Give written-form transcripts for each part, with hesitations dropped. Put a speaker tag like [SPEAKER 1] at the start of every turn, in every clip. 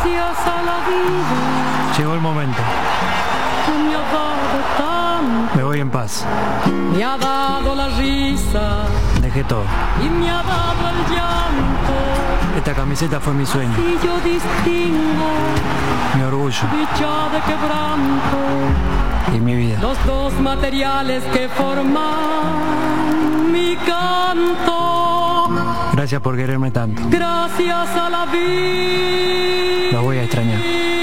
[SPEAKER 1] Gracias a la vida.
[SPEAKER 2] Llegó el momento.
[SPEAKER 1] Que me ha dado tanto.
[SPEAKER 2] Me voy en paz.
[SPEAKER 1] Me ha dado la risa.
[SPEAKER 2] Dejé todo.
[SPEAKER 1] Y me ha dado el llanto.
[SPEAKER 2] Esta camiseta fue mi sueño.
[SPEAKER 1] Y yo distingo
[SPEAKER 2] Mi orgullo.
[SPEAKER 1] dicha de quebranto.
[SPEAKER 2] Y mi vida.
[SPEAKER 1] Los dos materiales que forman mi canto.
[SPEAKER 2] Gracias por quererme tanto.
[SPEAKER 1] Gracias a la vida.
[SPEAKER 2] Los voy a extrañar.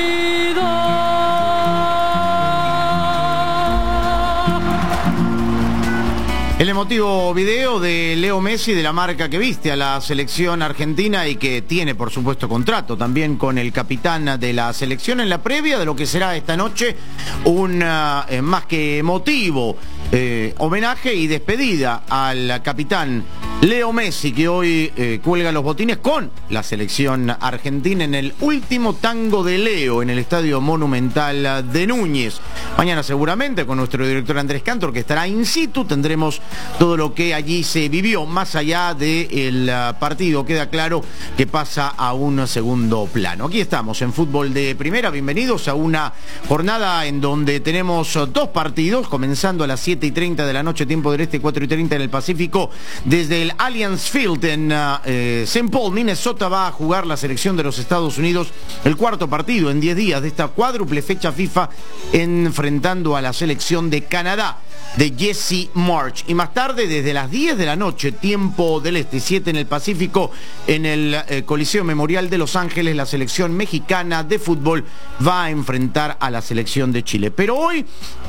[SPEAKER 3] El emotivo video de Leo Messi, de la marca que viste a la selección argentina y que tiene, por supuesto, contrato también con el capitán de la selección en la previa de lo que será esta noche un más que emotivo homenaje y despedida al capitán Leo Messi, que hoy cuelga los botines con la selección argentina en el último tango de Leo en el Estadio Monumental de Núñez. Mañana seguramente con nuestro director Andrés Cantor, que estará in situ, tendremos todo lo que allí se vivió, más allá del partido. Queda claro que pasa a un segundo plano. Aquí estamos en Fútbol de Primera, bienvenidos a una jornada en donde tenemos dos partidos, comenzando a las 7:30 de la noche, tiempo del este, 4:30 en el Pacífico, desde el Allianz Field en St. Paul, Minnesota. Va a jugar la selección de los Estados Unidos el cuarto partido en 10 días de esta cuádruple fecha FIFA, enfrentando a la selección de Canadá de Jesse Marsch. Y más tarde, desde las 10 de la noche, tiempo del este, 7 en el Pacífico, en el Coliseo Memorial de Los Ángeles, la selección mexicana de fútbol va a enfrentar a la selección de Chile. Pero hoy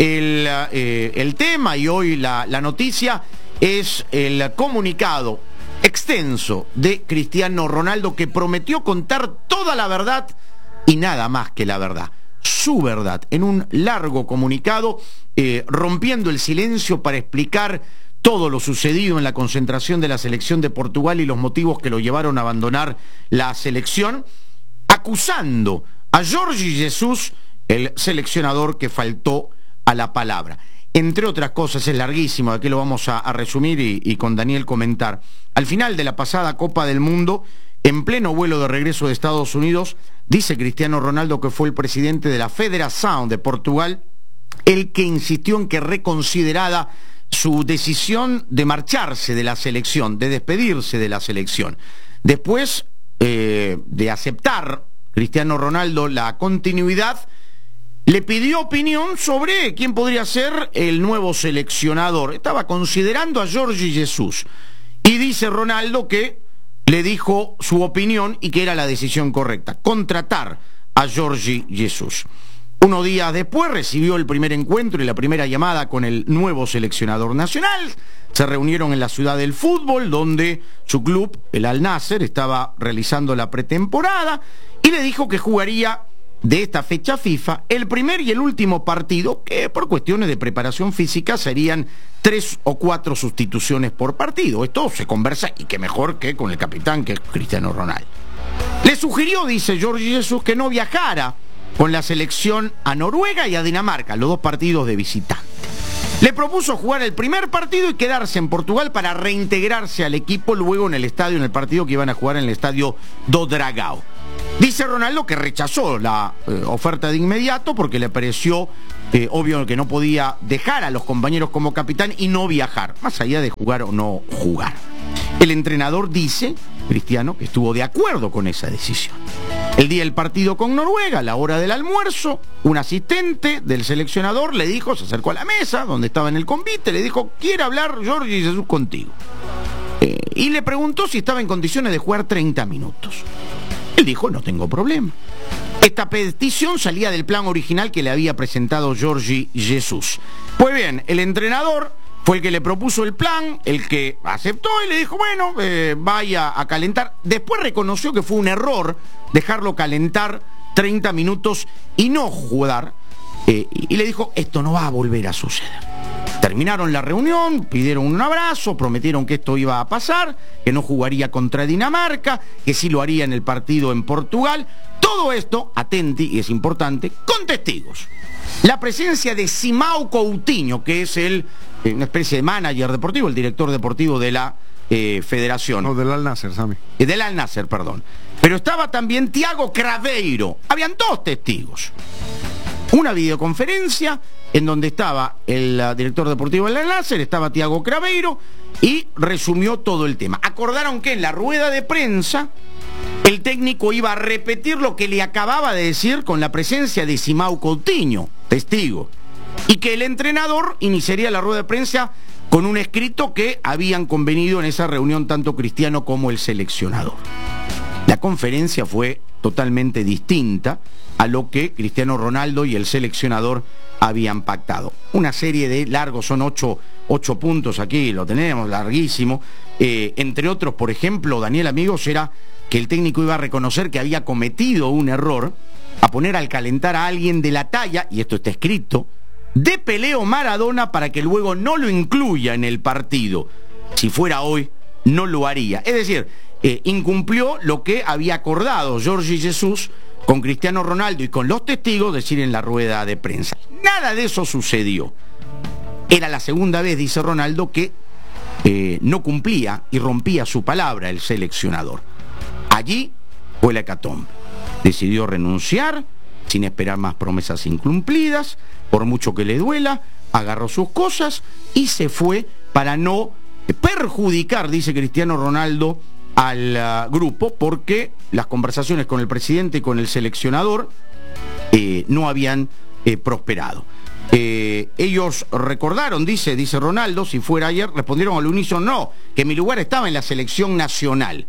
[SPEAKER 3] el tema y hoy la noticia es el comunicado extenso de Cristiano Ronaldo, que prometió contar toda la verdad y nada más que la verdad, su verdad, en un largo comunicado, rompiendo el silencio para explicar todo lo sucedido en la concentración de la selección de Portugal y los motivos que lo llevaron a abandonar la selección, acusando a Jorge Jesus, el seleccionador que faltó a la palabra. Entre otras cosas, es larguísimo, aquí lo vamos a resumir y con Daniel comentar. Al final de la pasada Copa del Mundo, en pleno vuelo de regreso de Estados Unidos, dice Cristiano Ronaldo que fue el presidente de la Federação de Portugal el que insistió en que reconsiderara su decisión de marcharse de la selección, de despedirse de la selección. Después de aceptar Cristiano Ronaldo la continuidad, le pidió opinión sobre quién podría ser el nuevo seleccionador. Estaba considerando a Jorge Jesus. Y dice Ronaldo que le dijo su opinión y que era la decisión correcta: contratar a Jorge Jesus. Unos días después recibió el primer encuentro y la primera llamada con el nuevo seleccionador nacional. Se reunieron en la ciudad del fútbol, donde su club, el Al Nassr, estaba realizando la pretemporada, y le dijo que jugaría de esta fecha FIFA el primer y el último partido, que por cuestiones de preparación física serían 3 o 4 sustituciones por partido. Esto se conversa, y que mejor que con el capitán, que es Cristiano Ronaldo. Le sugirió, dice Jorge Jesus, que no viajara con la selección a Noruega y a Dinamarca, los dos partidos de visitante. Le propuso jugar el primer partido y quedarse en Portugal para reintegrarse al equipo luego en el estadio, en el partido que iban a jugar en el estadio do Dragão. Dice Ronaldo que rechazó la oferta de inmediato porque le pareció obvio que no podía dejar a los compañeros como capitán y no viajar, más allá de jugar o no jugar. El entrenador dice, Cristiano, que estuvo de acuerdo con esa decisión. El día del partido con Noruega, a la hora del almuerzo, un asistente del seleccionador le dijo, se acercó a la mesa donde estaba en el convite, le dijo: quiere hablar Jorge Jesus contigo. Y le preguntó si estaba en condiciones de jugar 30 minutos. Él dijo: no tengo problema. Esta petición salía del plan original que le había presentado Jorge Jesus. Pues bien, el entrenador fue el que le propuso el plan, el que aceptó y le dijo: bueno, vaya a calentar. Después reconoció que fue un error dejarlo calentar 30 minutos y no jugar. Y le dijo: esto no va a volver a suceder. Terminaron la reunión, pidieron un abrazo, prometieron que esto iba a pasar, que no jugaría contra Dinamarca, que sí lo haría en el partido en Portugal. Todo esto, atenti, y es importante, con testigos. La presencia de Simão Coutinho, que es una especie de manager deportivo, el director deportivo de la federación.
[SPEAKER 4] No, del Al Nassr, Sami.
[SPEAKER 3] Del Al Nassr, perdón. Pero estaba también Thiago Craveiro. Habían 2 testigos. Una videoconferencia en donde estaba el director deportivo del Al-Nassr, estaba Thiago Craveiro, y resumió todo el tema. Acordaron que en la rueda de prensa el técnico iba a repetir lo que le acababa de decir con la presencia de Simão Coutinho, testigo, y que el entrenador iniciaría la rueda de prensa con un escrito que habían convenido en esa reunión tanto Cristiano como el seleccionador. La conferencia fue totalmente distinta a lo que Cristiano Ronaldo y el seleccionador habían pactado. Una serie de largos, son 8 puntos aquí, lo tenemos, larguísimo. Entre otros, por ejemplo, Daniel, amigos, era que el técnico iba a reconocer que había cometido un error a poner al calentar a alguien de la talla, y esto está escrito, de Pelé o Maradona, para que luego no lo incluya en el partido. Si fuera hoy, no lo haría. Es decir, incumplió lo que había acordado Jorge Jesus con Cristiano Ronaldo y con los testigos decir en la rueda de prensa. Nada de eso sucedió. Era la segunda vez, dice Ronaldo, que no cumplía y rompía su palabra el seleccionador. Allí fue la hecatombe. Decidió renunciar sin esperar más promesas incumplidas, por mucho que le duela, agarró sus cosas y se fue para no perjudicar, dice Cristiano Ronaldo, al grupo, porque las conversaciones con el presidente y con el seleccionador no habían prosperado. Ellos recordaron, dice Ronaldo, si fuera ayer, respondieron al unísono, no, que mi lugar estaba en la selección nacional.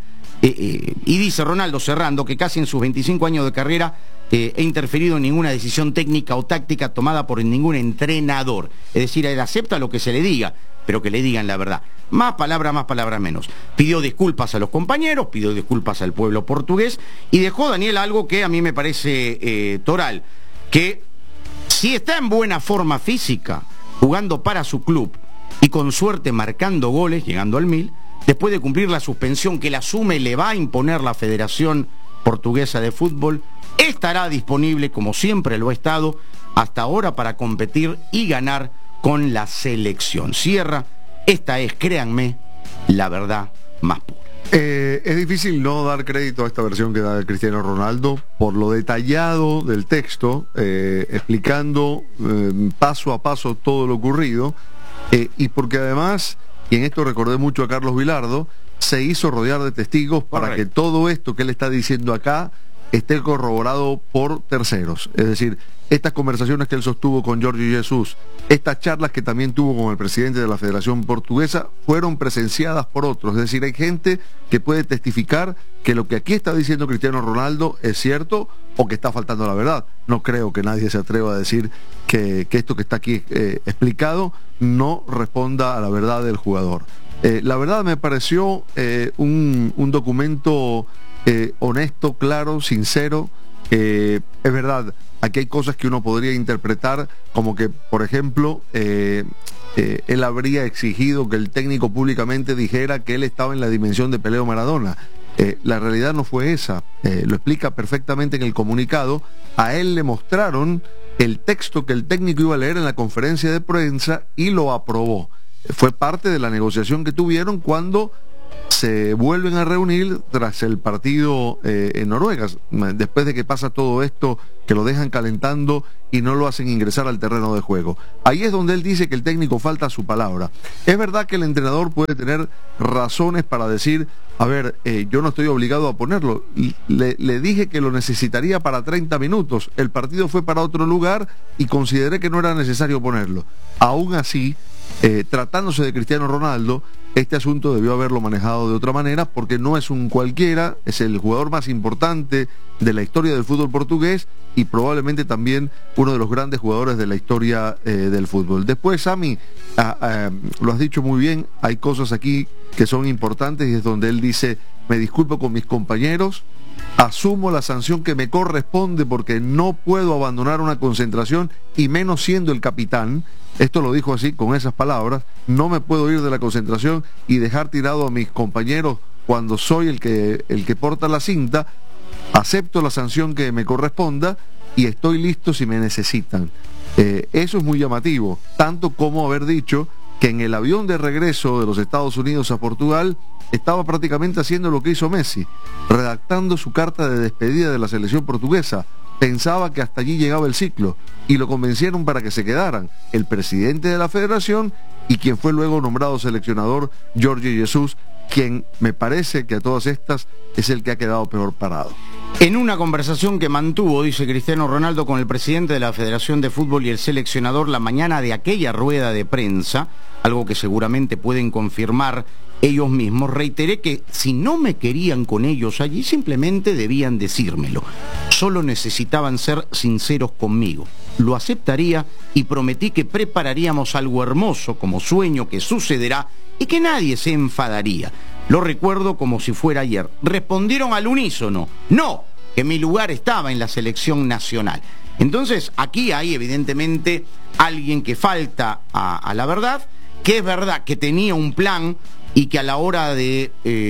[SPEAKER 3] Y dice Ronaldo, cerrando, que casi en sus 25 años de carrera he interferido en ninguna decisión técnica o táctica tomada por ningún entrenador. Es decir, él acepta lo que se le diga, pero que le digan la verdad. Más palabra menos. Pidió disculpas a los compañeros, pidió disculpas al pueblo portugués y dejó, Daniel, algo que a mí me parece toral, que si está en buena forma física, jugando para su club y con suerte marcando goles, llegando al 1000, después de cumplir la suspensión que la asume le va a imponer la Federación Portuguesa de Fútbol, estará disponible, como siempre lo ha estado hasta ahora, para competir y ganar con la selección. Cierra, esta es, créanme, la verdad más pura.
[SPEAKER 4] Es difícil no dar crédito a esta versión que da Cristiano Ronaldo por lo detallado del texto, explicando paso a paso todo lo ocurrido, y porque además, y en esto recordé mucho a Carlos Vilardo, se hizo rodear de testigos para que todo esto que él está diciendo acá esté corroborado por terceros. Es decir, estas conversaciones que él sostuvo con Jorge Jesus, estas charlas que también tuvo con el presidente de la Federación Portuguesa, fueron presenciadas por otros. Es decir, hay gente que puede testificar que lo que aquí está diciendo Cristiano Ronaldo es cierto o que está faltando la verdad. No creo que nadie se atreva a decir que esto que está aquí explicado no responda a la verdad del jugador. La verdad me pareció un documento honesto, claro, sincero. Es verdad, aquí hay cosas que uno podría interpretar como que, por ejemplo, él habría exigido que el técnico públicamente dijera que él estaba en la dimensión de Pelé o Maradona. La realidad no fue esa. Lo explica perfectamente en el comunicado. A él le mostraron el texto que el técnico iba a leer en la conferencia de prensa y lo aprobó. Fue parte de la negociación que tuvieron cuando se vuelven a reunir tras el partido en Noruega, después de que pasa todo esto, que lo dejan calentando y no lo hacen ingresar al terreno de juego. Ahí es donde él dice que el técnico falta a su palabra. Es verdad que el entrenador puede tener razones para decir, a ver, yo no estoy obligado a ponerlo, le dije que lo necesitaría para 30 minutos, el partido fue para otro lugar y consideré que no era necesario ponerlo. Aún así, tratándose de Cristiano Ronaldo, este asunto debió haberlo manejado de otra manera, porque no es un cualquiera, es el jugador más importante de la historia del fútbol portugués y probablemente también uno de los grandes jugadores de la historia del fútbol. Después, Sami, lo has dicho muy bien, hay cosas aquí que son importantes y es donde él dice, me disculpo con mis compañeros, asumo la sanción que me corresponde porque no puedo abandonar una concentración y menos siendo el capitán. Esto lo dijo así, con esas palabras, no me puedo ir de la concentración y dejar tirado a mis compañeros cuando soy el que porta la cinta. Acepto la sanción que me corresponda y estoy listo si me necesitan. Eso es muy llamativo, tanto como haber dicho que en el avión de regreso de los Estados Unidos a Portugal estaba prácticamente haciendo lo que hizo Messi, redactando su carta de despedida de la selección portuguesa. Pensaba que hasta allí llegaba el ciclo y lo convencieron para que se quedaran el presidente de la federación y quien fue luego nombrado seleccionador, Jorge Jesus, quien me parece que a todas estas es el que ha quedado peor parado.
[SPEAKER 3] En una conversación que mantuvo, dice Cristiano Ronaldo, con el presidente de la Federación de Fútbol y el seleccionador la mañana de aquella rueda de prensa, algo que seguramente pueden confirmar ellos mismos, reiteré que si no me querían con ellos allí, simplemente debían decírmelo. Solo necesitaban ser sinceros conmigo. Lo aceptaría y prometí que prepararíamos algo hermoso como sueño que sucederá y que nadie se enfadaría. Lo recuerdo como si fuera ayer. Respondieron al unísono, no, que mi lugar estaba en la selección nacional. Entonces, aquí hay evidentemente alguien que falta a la verdad, que es verdad que tenía un plan y que a la hora del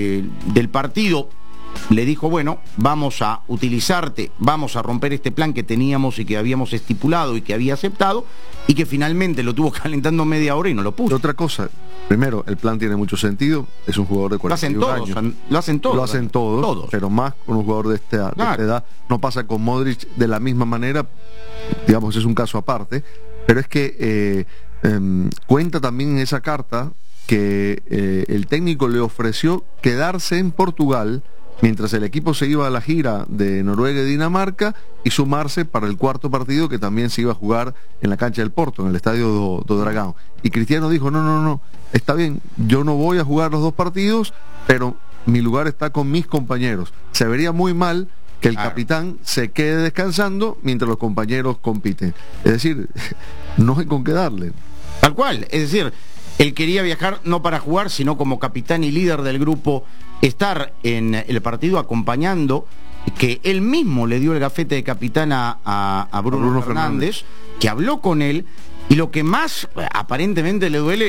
[SPEAKER 3] partido le dijo, bueno, vamos a utilizarte, vamos a romper este plan que teníamos y que habíamos estipulado y que había aceptado, y que finalmente lo tuvo calentando media hora y no lo puso.
[SPEAKER 4] Otra cosa, primero, el plan tiene mucho sentido, es un jugador de 41 años.
[SPEAKER 3] Lo hacen todos,
[SPEAKER 4] pero más con un jugador de esta edad. No pasa con Modric de la misma manera, digamos, es un caso aparte, pero es que cuenta también en esa carta que el técnico le ofreció quedarse en Portugal mientras el equipo se iba a la gira de Noruega y Dinamarca y sumarse para el cuarto partido que también se iba a jugar en la cancha del Porto, en el estadio do Dragão. Y Cristiano dijo, no, está bien, yo no voy a jugar los dos partidos, pero mi lugar está con mis compañeros. Se vería muy mal que el capitán se quede descansando mientras los compañeros compiten. Es decir, no hay con qué darle.
[SPEAKER 3] Tal cual, es decir, él quería viajar no para jugar, sino como capitán y líder del grupo, estar en el partido acompañando, que él mismo le dio el gafete de capitán a Bruno Fernández, que habló con él, y lo que más aparentemente le duele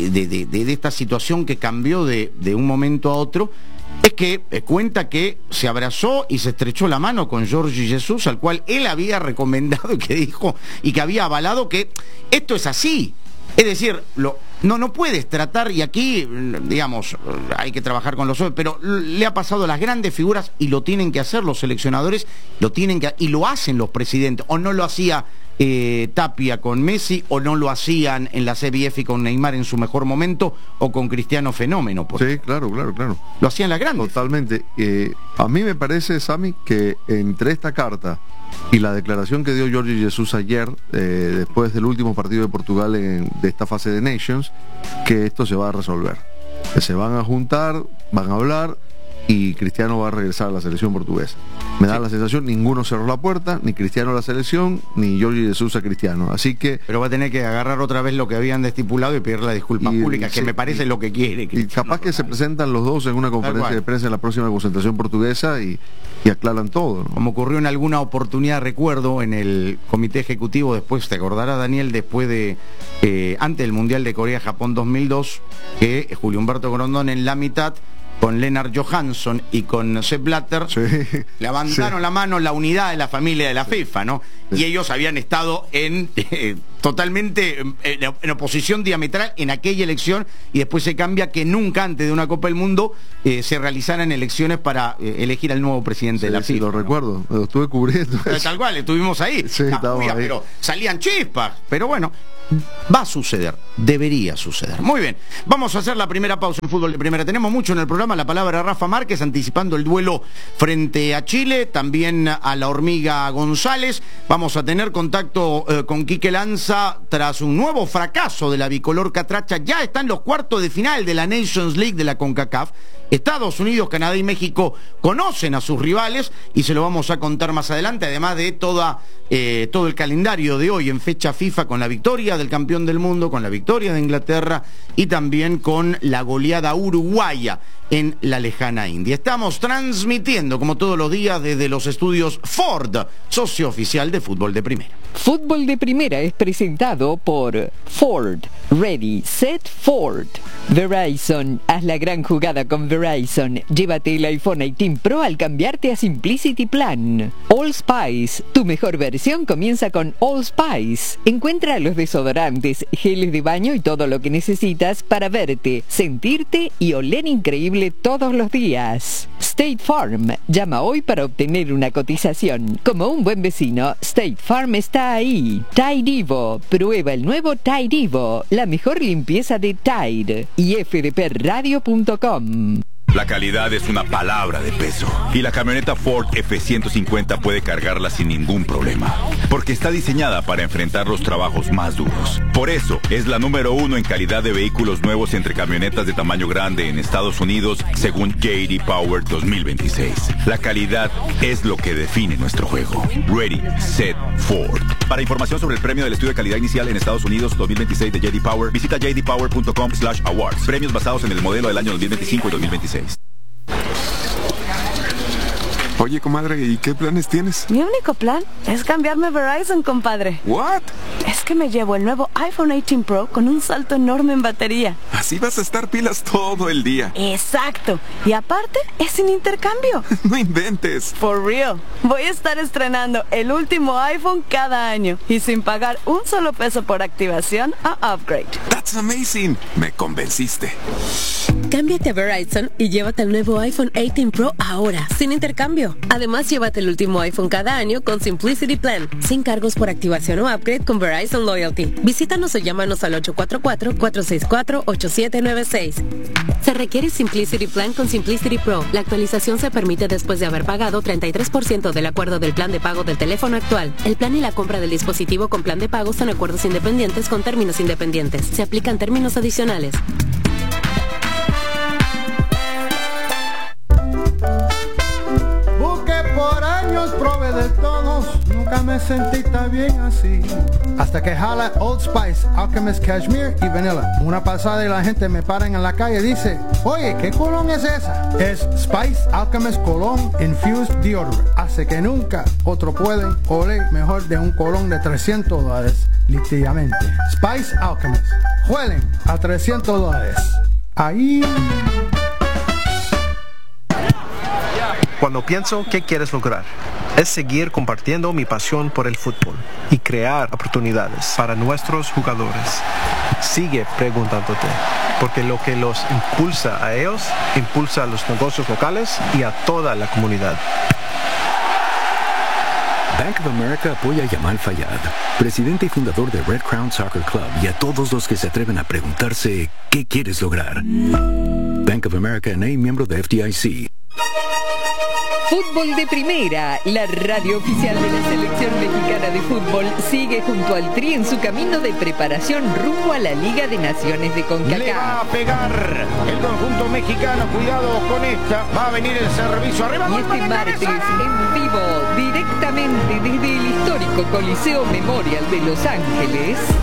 [SPEAKER 3] de esta situación que cambió de un momento a otro, es que cuenta que se abrazó y se estrechó la mano con Jorge Jesus, al cual él había recomendado y que dijo, y que había avalado que esto es así. Es decir, no puedes tratar, y aquí, digamos, hay que trabajar con los hombres, pero le ha pasado a las grandes figuras y lo tienen que hacer los seleccionadores, y lo hacen los presidentes, o no lo hacía Tapia con Messi, o no lo hacían en la CBF con Neymar en su mejor momento, o con Cristiano Fenómeno.
[SPEAKER 4] Sí, claro.
[SPEAKER 3] Lo hacían las grandes.
[SPEAKER 4] Totalmente. A mí me parece, Sammy, que entre esta carta y la declaración que dio Jorge Jesus ayer, después del último partido de Portugal de esta fase de Nations, que esto se va a resolver. Que se van a juntar, van a hablar, y Cristiano va a regresar a la selección portuguesa. Me da la sensación, ninguno cerró la puerta, ni Cristiano a la selección, ni Jorge Jesus a Cristiano. Así que...
[SPEAKER 3] Pero va a tener que agarrar otra vez lo que habían estipulado y pedir las disculpas públicas, que me parece lo que quiere.
[SPEAKER 4] Y capaz que se presentan los dos en una conferencia de prensa en la próxima concentración portuguesa y aclaran todo, ¿no?
[SPEAKER 3] Como ocurrió en alguna oportunidad, recuerdo, en el comité ejecutivo, después, te acordarás, Daniel, después de, antes del Mundial de Corea-Japón 2002, que Julio Humberto Grondón en la mitad, con Lennart Johansson y con Sepp Blatter, levantaron la mano, la unidad de la familia de la FIFA, ¿no? Y ellos habían estado totalmente en oposición diametral en aquella elección, y después se cambia que nunca antes de una Copa del Mundo se realizaran elecciones para elegir al nuevo presidente de la FIFA.
[SPEAKER 4] Lo recuerdo, lo estuve cubriendo.
[SPEAKER 3] Tal cual, estuvimos ahí.
[SPEAKER 4] Ahí.
[SPEAKER 3] Pero salían chispas, pero bueno, va a suceder, debería suceder. Muy bien, vamos a hacer la primera pausa en Fútbol de Primera. Tenemos mucho en el programa, la palabra a Rafa Márquez, anticipando el duelo frente a Chile, también a la Hormiga González. Vamos a tener contacto con Quique Lanza tras un nuevo fracaso de la bicolor catracha. Ya están los cuartos de final de la Nations League de la CONCACAF. Estados Unidos, Canadá y México conocen a sus rivales y se lo vamos a contar más adelante, además de todo el calendario de hoy en fecha FIFA, con la victoria del campeón del mundo, con la victoria de Inglaterra y también con la goleada uruguaya en la lejana India. Estamos transmitiendo como todos los días desde los estudios Ford, socio oficial de Fútbol de Primera.
[SPEAKER 5] Fútbol de Primera es presentado por Ford. Ready, Set, Ford. Verizon, haz la gran jugada con Verizon. Verizon. Llévate el iPhone 18 Pro al cambiarte a Simplicity Plan. All Spice, tu mejor versión comienza con All Spice. Encuentra los desodorantes, geles de baño y todo lo que necesitas para verte, sentirte y oler increíble todos los días. State Farm. Llama hoy para obtener una cotización. Como un buen vecino, State Farm está ahí. Tide Evo. Prueba el nuevo Tide Evo. La mejor limpieza de Tide. Y fdpradio.com.
[SPEAKER 6] La calidad es una palabra de peso y la camioneta Ford F-150 puede cargarla sin ningún problema, porque está diseñada para enfrentar los trabajos más duros. Por eso, es la número 1 en calidad de vehículos nuevos entre camionetas de tamaño grande en Estados Unidos, según J.D. Power 2026. La calidad es lo que define nuestro juego. Ready, Set, Ford. Para información sobre el premio del estudio de calidad inicial en Estados Unidos 2026 de J.D. Power, visita jdpower.com/awards. Premios basados en el modelo del año 2025 y 2026.
[SPEAKER 7] Oye, comadre, ¿y qué planes tienes?
[SPEAKER 8] Mi único plan es cambiarme a Verizon, compadre.
[SPEAKER 7] ¿What?
[SPEAKER 8] Es que me llevo el nuevo iPhone 18 Pro con un salto enorme en batería.
[SPEAKER 7] Así vas a estar pilas todo el día.
[SPEAKER 8] Exacto. Y aparte, es sin intercambio.
[SPEAKER 7] No inventes.
[SPEAKER 8] For real. Voy a estar estrenando el último iPhone cada año y sin pagar un solo peso por activación o upgrade.
[SPEAKER 7] That's amazing. Me convenciste.
[SPEAKER 9] Cámbiate a Verizon y llévate el nuevo iPhone 18 Pro ahora, sin intercambio. Además, llévate el último iPhone cada año con Simplicity Plan, sin cargos por activación o upgrade con Verizon Loyalty. Visítanos o llámanos al 844-464-8796. Se requiere Simplicity Plan con Simplicity Pro. La actualización se permite después de haber pagado 33% del acuerdo del plan de pago del teléfono actual. El plan y la compra del dispositivo con plan de pago son acuerdos independientes con términos independientes. Se aplican términos adicionales.
[SPEAKER 10] Por años probé de todos, nunca me sentí tan bien así. Hasta que jala Old Spice, Alchemist Cashmere y Vanilla. Una pasada y la gente me para en la calle y dice, oye, ¿qué colón es esa? Es Spice Alchemist Cologne Infused Deodorant. Hace que nunca otro pueden oler mejor de un colón de $300, literalmente. Spice Alchemist. Huelen a $300. Ahí...
[SPEAKER 11] Cuando pienso qué quieres lograr, es seguir compartiendo mi pasión por el fútbol y crear oportunidades para nuestros jugadores. Sigue preguntándote, porque lo que los impulsa a ellos, impulsa a los negocios locales y a toda la comunidad.
[SPEAKER 12] Bank of America apoya a Yamal Fayad, presidente y fundador de Red Crown Soccer Club, y a todos los que se atreven a preguntarse ¿qué quieres lograr? Bank of America N.A., miembro de FDIC.
[SPEAKER 5] Fútbol de Primera, la radio oficial de la selección mexicana de fútbol, sigue junto al Tri en su camino de preparación rumbo a la Liga de Naciones de CONCACAF.
[SPEAKER 3] Le va a pegar el conjunto mexicano, cuidado con esta, va a venir el servicio arriba.
[SPEAKER 5] Y este martes, en vivo, directamente desde el histórico Coliseo Memorial de Los Ángeles,